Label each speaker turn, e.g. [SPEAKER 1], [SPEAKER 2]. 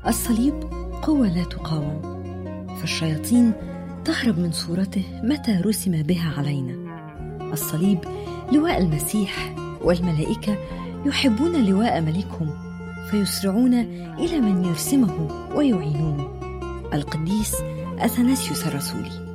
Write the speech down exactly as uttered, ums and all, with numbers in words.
[SPEAKER 1] الصليب قوة لا تقاوم، فالشياطين تهرب من صورته متى رسم بها علينا. الصليب لواء المسيح، والملائكة يحبون لواء ملكهم فيسرعون إلى من يرسمه ويعينونه، القديس أثناسيوس الرسولي.